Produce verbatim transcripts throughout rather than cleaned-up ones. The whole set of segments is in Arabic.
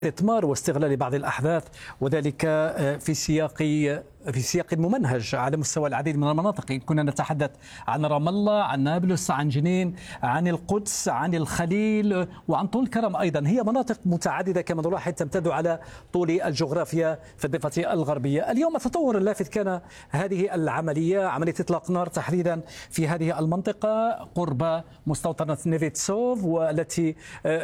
إثمار واستغلال بعض الأحداث، وذلك في سياق في سياق ممنهج على مستوى العديد من المناطق. كنا نتحدث عن رام الله، عن نابلس، عن جنين، عن القدس، عن الخليل، وعن طول كرم أيضا. هي مناطق متعددة كما نلاحظ تمتد على طول الجغرافيا في الضفة الغربية. اليوم التطور اللافت كان هذه العملية، عملية إطلاق نار تحديدا في هذه المنطقة قرب مستوطنة نيفيتسوف، والتي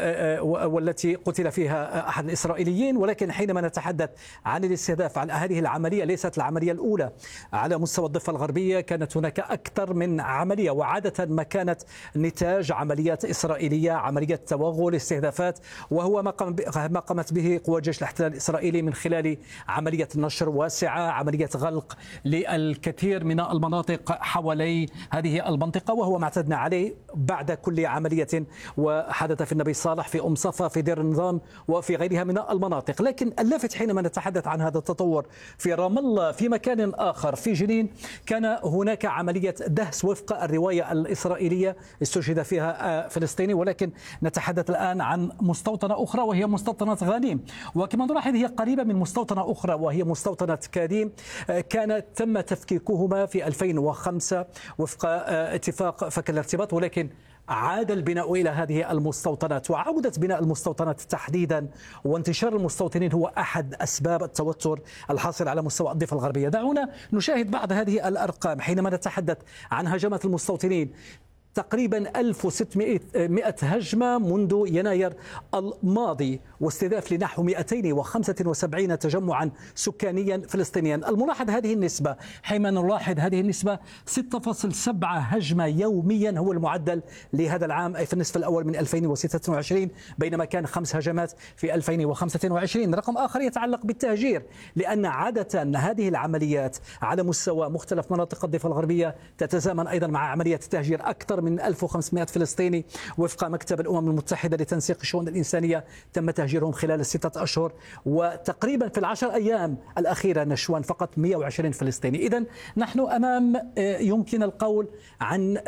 والتي قتل فيها أحد الإسرائيليين. ولكن حينما نتحدث عن الاستهداف عن هذه العملية، ليست العملية الأولى على مستوى الضفة الغربية، كانت هناك أكثر من عملية، وعادة ما كانت نتاج عمليات إسرائيلية، عمليات توغل، استهدافات، وهو ما قام ما قامت به قوى جيش الاحتلال الإسرائيلي من خلال عملية نشر واسعة، عملية غلق للكثير من المناطق حوالي هذه المنطقة، وهو ما اعتدنا عليه بعد كل عملية، وحدث في النبي صالح، في أم صفا، في دير النظام، وفي غيرها من المناطق. لكن اللافت حينما نتحدث عن هذا التطور في رام الله، في مكان آخر في جنين كان هناك عملية دهس وفق الرواية الإسرائيلية استشهد فيها فلسطيني. ولكن نتحدث الآن عن مستوطنة أخرى وهي مستوطنة غانيم، وكما نلاحظ هي قريبة من مستوطنة أخرى وهي مستوطنة كاديم، كانت تم تفكيكهما في ألفين وخمسة وفق اتفاق فك الارتباط. ولكن عاد البناء إلى هذه المستوطنات، وعودة بناء المستوطنات تحديدا وانتشار المستوطنين هو أحد أسباب التوتر الحاصل على مستوى الضفة الغربية. دعونا نشاهد بعض هذه الأرقام حينما نتحدث عن هجمات المستوطنين. تقريبا ألف وستمائة هجمة منذ يناير الماضي، واستهداف لنحو مئتين وخمسة وسبعين تجمعا سكانيا فلسطينيا. الملاحظ هذه النسبة، حينما نلاحظ هذه النسبة ستة فاصلة سبعة هجمة يوميا هو المعدل لهذا العام، أي في النصف الأول من ألفين وستة وعشرين، بينما كان خمس هجمات في ألفين وخمسة وعشرين. رقم آخر يتعلق بالتهجير، لأن عادة هذه العمليات على مستوى مختلف مناطق الضفة الغربية تتزامن أيضا مع عمليات التهجير. أكثر من ألف وخمسمائة فلسطيني وفق مكتب الأمم المتحدة لتنسيق الشؤون الإنسانية تم تهجيرهم خلال ستة أشهر، وتقريبا في العشر أيام الأخيرة نشوان فقط مئة وعشرين فلسطيني. إذن نحن أمام يمكن القول عن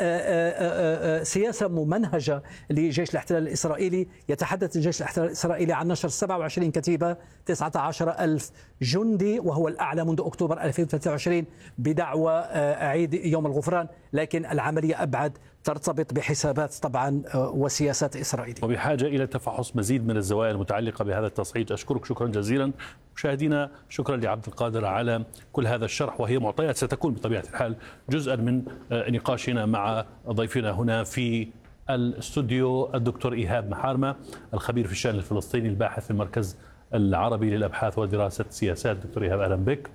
سياسة ممنهجة لجيش الاحتلال الإسرائيلي. يتحدث جيش الاحتلال الإسرائيلي عن نشر سبعة وعشرين كتيبة، تسعة عشر ألف جندي، وهو الأعلى منذ أكتوبر ألفين وثلاثة وعشرين بدعوى عيد يوم الغفران. لكن العملية أبعد ترتبط بحسابات طبعا وسياسات إسرائيلية، وبحاجة إلى تفحص مزيد من الزوايا المتعلقة بهذا التصعيد. أشكرك شكرا جزيلا. مشاهدينا، شكرا لعبد القادر على كل هذا الشرح، وهي معطيات ستكون بطبيعة الحال جزءا من نقاشنا مع ضيفنا هنا في الاستوديو، الدكتور إيهاب محارمة، الخبير في الشأن الفلسطيني، الباحث في المركز العربي للأبحاث ودراسة السياسات. دكتور إيهاب، أهلا بك.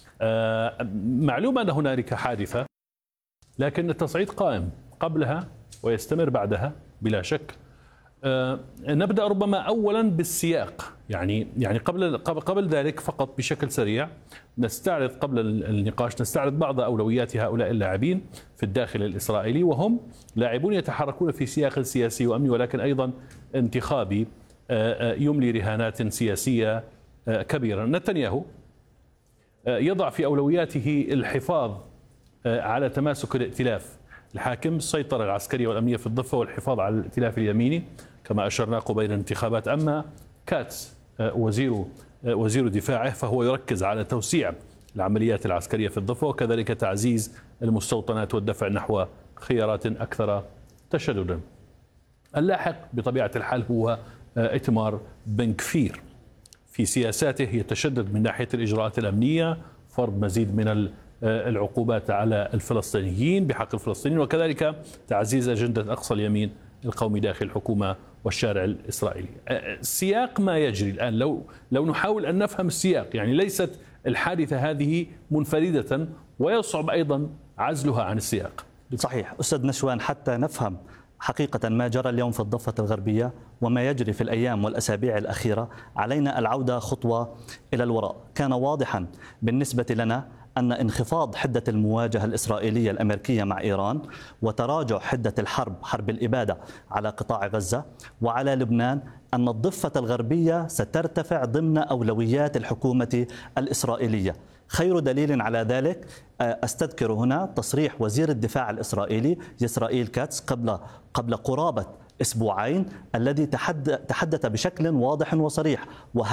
معلومة أن هنالك حادثة، لكن التصعيد قائم قبلها ويستمر بعدها بلا شك. أه نبدأ ربما أولا بالسياق، يعني يعني قبل قبل ذلك فقط بشكل سريع نستعرض قبل النقاش نستعرض بعض أولويات هؤلاء اللاعبين في الداخل الإسرائيلي، وهم لاعبون يتحركون في سياق سياسي وأمني ولكن أيضا انتخابي أه يملي رهانات سياسية أه كبيرة. نتنياهو يضع في أولوياته الحفاظ على تماسك الائتلاف الحاكم، السيطرة العسكرية والأمنية في الضفة، والحفاظ على الائتلاف اليميني كما أشرنا قبيل الانتخابات. أما كاتس وزير وزير دفاعه فهو يركز على توسيع العمليات العسكرية في الضفة، وكذلك تعزيز المستوطنات والدفع نحو خيارات أكثر تشددا. اللاحق بطبيعة الحال هو إتمار بن كفير، في سياساته يتشدد من ناحية الإجراءات الأمنية، فرض مزيد من العقوبات على الفلسطينيين بحق الفلسطينيين، وكذلك تعزيز أجندة أقصى اليمين القومي داخل الحكومة والشارع الإسرائيلي. السياق ما يجري الآن، لو لو نحاول أن نفهم السياق، يعني ليست الحادثة هذه منفردة ويصعب أيضا عزلها عن السياق. صحيح أستاذ نشوان، حتى نفهم حقيقة ما جرى اليوم في الضفة الغربية وما يجري في الأيام والأسابيع الأخيرة، علينا العودة خطوة إلى الوراء. كان واضحا بالنسبة لنا أن انخفاض حدة المواجهة الإسرائيلية الأمريكية مع إيران وتراجع حدة الحرب، حرب الإبادة على قطاع غزة وعلى لبنان، أن الضفة الغربية سترتفع ضمن أولويات الحكومة الإسرائيلية. خير دليل على ذلك أستذكر هنا تصريح وزير الدفاع الإسرائيلي إسرائيل كاتس قبل قبل قرابة أسبوعين، الذي تحدث بشكل واضح وصريح